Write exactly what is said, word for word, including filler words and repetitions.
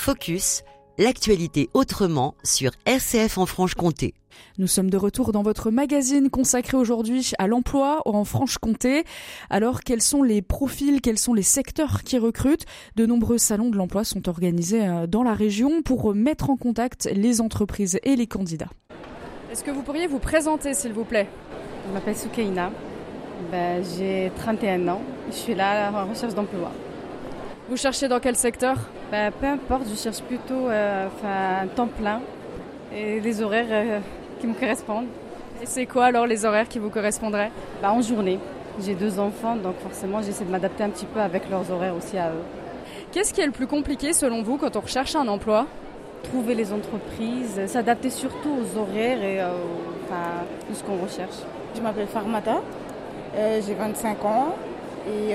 Focus, l'actualité autrement sur R C F en Franche-Comté. Nous sommes de retour dans votre magazine consacré aujourd'hui à l'emploi en Franche-Comté. Alors, quels sont les profils, quels sont les secteurs qui recrutent ? De nombreux salons de l'emploi sont organisés dans la région pour mettre en contact les entreprises et les candidats. Est-ce que vous pourriez vous présenter, s'il vous plaît ? Je m'appelle Soukaina, ben, j'ai trente et un ans, je suis là en recherche d'emploi. Vous cherchez dans quel secteur ? Ben, peu importe, je cherche plutôt euh, un temps plein et des horaires euh, qui me correspondent. Et c'est quoi alors les horaires qui vous correspondraient ? Ben, en journée. J'ai deux enfants, donc forcément j'essaie de m'adapter un petit peu avec leurs horaires aussi à eux. Qu'est-ce qui est le plus compliqué selon vous quand on recherche un emploi ? Trouver les entreprises, s'adapter surtout aux horaires et euh, enfin, tout ce qu'on recherche. Je m'appelle Farmata, euh, j'ai vingt-cinq ans et